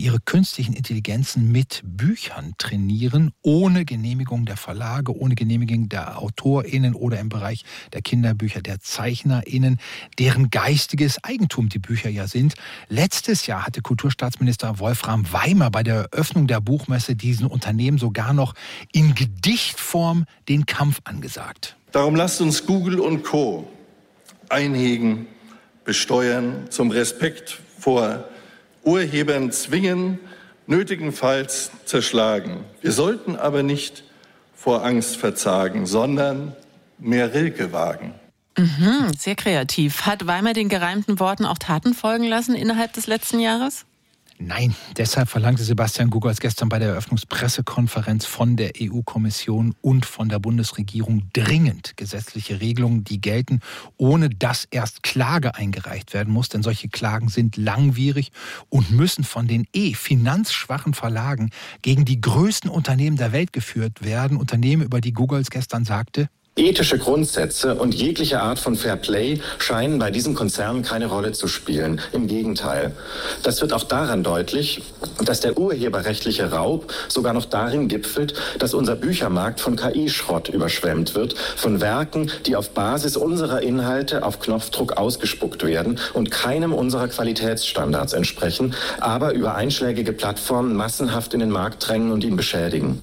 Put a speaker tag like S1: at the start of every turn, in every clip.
S1: ihre künstlichen Intelligenzen mit Büchern trainieren, ohne Genehmigung der Verlage, ohne Genehmigung der AutorInnen oder im Bereich der Kinderbücher der ZeichnerInnen, deren geistiges Eigentum die Bücher ja sind. Letztes Jahr hatte Kulturstaatsminister Wolfram Weimer bei der Eröffnung der Buchmesse diesen Unternehmen sogar noch in Gedichtform den Kampf angesagt.
S2: Darum lasst uns Google und Co. einhegen, besteuern, zum Respekt vor Urhebern zwingen, nötigenfalls zerschlagen. Wir sollten aber nicht vor Angst verzagen, sondern mehr Rilke wagen.
S3: Sehr kreativ. Hat Weimer den gereimten Worten auch Taten folgen lassen innerhalb des letzten Jahres?
S1: Nein, deshalb verlangte Sebastian Gugolz gestern bei der Eröffnungspressekonferenz von der EU-Kommission und von der Bundesregierung dringend gesetzliche Regelungen, die gelten, ohne dass erst Klage eingereicht werden muss. Denn solche Klagen sind langwierig und müssen von den finanzschwachen Verlagen gegen die größten Unternehmen der Welt geführt werden. Unternehmen, über die Gugolz gestern sagte:
S4: Ethische Grundsätze und jegliche Art von Fair Play scheinen bei diesen Konzernen keine Rolle zu spielen. Im Gegenteil. Das wird auch daran deutlich, dass der urheberrechtliche Raub sogar noch darin gipfelt, dass unser Büchermarkt von KI-Schrott überschwemmt wird, von Werken, die auf Basis unserer Inhalte auf Knopfdruck ausgespuckt werden und keinem unserer Qualitätsstandards entsprechen, aber über einschlägige Plattformen massenhaft in den Markt drängen und ihn beschädigen.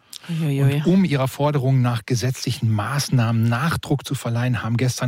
S1: Und um ihrer Forderung nach gesetzlichen Maßnahmen Nachdruck zu verleihen, haben gestern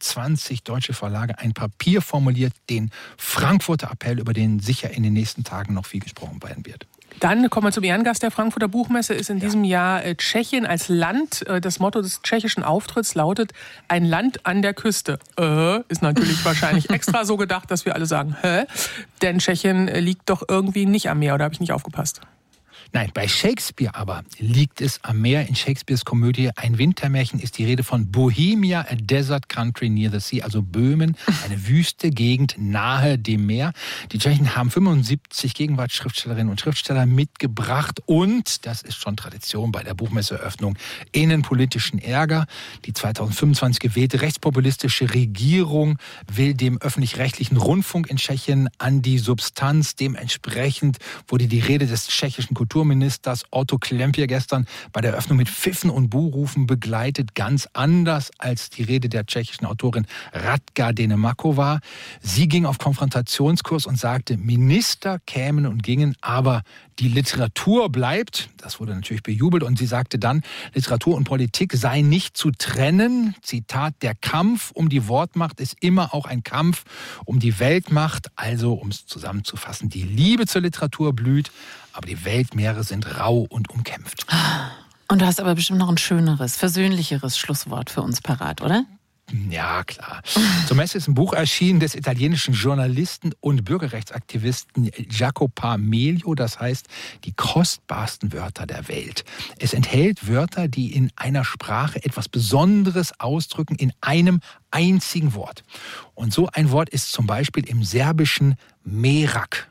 S1: 120 deutsche Verlage ein Papier formuliert, den Frankfurter Appell, über den sicher in den nächsten Tagen noch viel gesprochen werden wird.
S5: Dann kommen wir zum Ehrengast der Frankfurter Buchmesse, ist in diesem Jahr Tschechien als Land. Das Motto des tschechischen Auftritts lautet: ein Land an der Küste. Ist natürlich wahrscheinlich extra so gedacht, dass wir alle sagen, denn Tschechien liegt doch irgendwie nicht am Meer, oder habe ich nicht aufgepasst?
S1: Nein, bei Shakespeare aber liegt es am Meer. In Shakespeares Komödie Ein Wintermärchen ist die Rede von Bohemia, a desert country near the sea, also Böhmen, eine wüste Gegend nahe dem Meer. Die Tschechen haben 75 Gegenwartsschriftstellerinnen und Schriftsteller mitgebracht und, das ist schon Tradition bei der Buchmesseeröffnung, innenpolitischen Ärger. Die 2025 gewählte rechtspopulistische Regierung will dem öffentlich-rechtlichen Rundfunk in Tschechien an die Substanz. Dementsprechend wurde die Rede des tschechischen Kulturministers Otto Klempier gestern bei der Eröffnung mit Pfiffen und Buhrufen begleitet, ganz anders als die Rede der tschechischen Autorin Radka Denemakova. Sie ging auf Konfrontationskurs und sagte, Minister kämen und gingen, aber die Literatur bleibt. Das wurde natürlich bejubelt und sie sagte dann, Literatur und Politik sei nicht zu trennen. Zitat, der Kampf um die Wortmacht ist immer auch ein Kampf um die Weltmacht. Also, um es zusammenzufassen, die Liebe zur Literatur blüht, aber die Weltmeere sind rau und umkämpft.
S3: Und du hast aber bestimmt noch ein schöneres, versöhnlicheres Schlusswort für uns parat, oder?
S1: Ja, klar. Zur Messe ist ein Buch erschienen des italienischen Journalisten und Bürgerrechtsaktivisten Jacopo Melio, das heißt die kostbarsten Wörter der Welt. Es enthält Wörter, die in einer Sprache etwas Besonderes ausdrücken, in einem einzigen Wort. Und so ein Wort ist zum Beispiel im Serbischen Merak.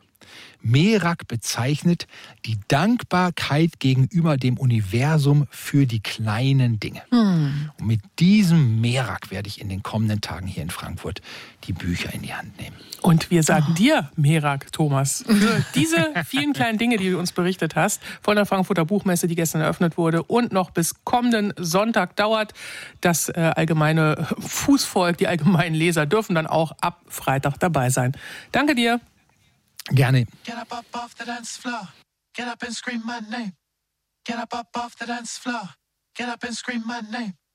S1: Merak bezeichnet die Dankbarkeit gegenüber dem Universum für die kleinen Dinge. Und mit diesem Merak werde ich in den kommenden Tagen hier in Frankfurt die Bücher in die Hand nehmen.
S5: Und wir sagen dir, Merak, Thomas, für diese vielen kleinen Dinge, die du uns berichtet hast, von der Frankfurter Buchmesse, die gestern eröffnet wurde und noch bis kommenden Sonntag dauert. Das allgemeine Fußvolk, die allgemeinen Leser dürfen dann auch ab Freitag dabei sein. Danke dir.
S1: Gerne.
S6: Get up off the dance floor. Get up and scream my name. Get up off the dance floor. Get up and scream my name.